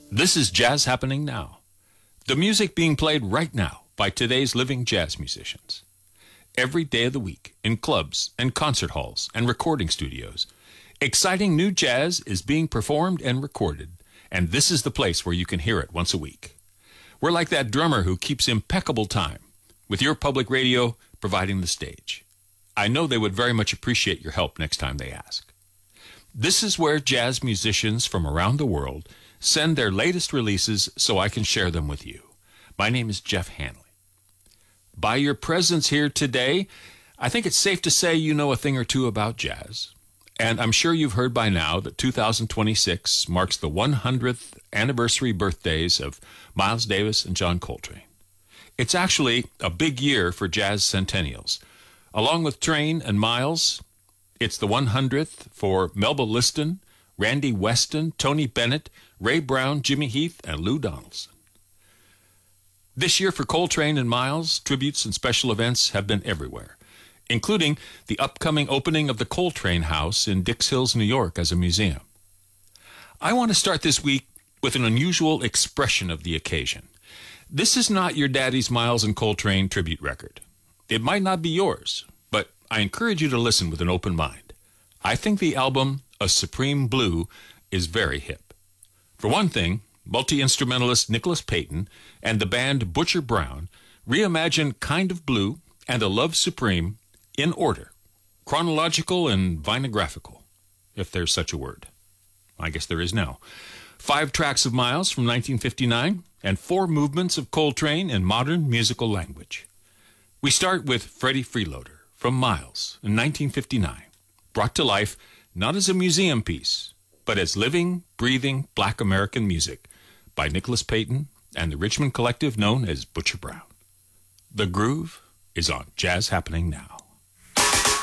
This is Jazz Happening Now, the music being played right now by today's living jazz musicians. Every day of the week, in clubs and concert halls and recording studios, exciting new jazz is being performed and recorded, and this is the place where you can hear it once a week. We're like that drummer who keeps impeccable time, with your public radio providing the stage. I know they would very much appreciate your help next time they ask. This is where jazz musicians from around the world send their latest releases so I can share them with you. My name is Jeff Hanley. By your presence here today, I think it's safe to say you know a thing or two about jazz. And I'm sure you've heard by now that 2026 marks the 100th anniversary birthdays of Miles Davis and John Coltrane. It's actually a big year for jazz centennials. Along with Train and Miles, it's the 100th for Melba Liston, Randy Weston, Tony Bennett, Ray Brown, Jimmy Heath, and Lou Donaldson. This year for Coltrane and Miles, tributes and special events have been everywhere, including the upcoming opening of the Coltrane House in Dix Hills, New York as a museum. I want to start this week with an unusual expression of the occasion. This is not your daddy's Miles and Coltrane tribute record. It might not be yours, but I encourage you to listen with an open mind. I think the album, A Supreme Blue, is very hip. For one thing, multi-instrumentalist Nicholas Payton and the band Butcher Brown reimagine Kind of Blue and A Love Supreme in order, chronological and vinographical, if there's such a word. I guess there is now. 5 tracks of Miles from 1959 and 4 movements of Coltrane in modern musical language. We start with Freddie Freeloader from Miles in 1959, brought to life not as a museum piece, but as living, breathing Black American music by Nicholas Payton and the Richmond collective known as Butcher Brown. The groove is on Jazz Happening Now.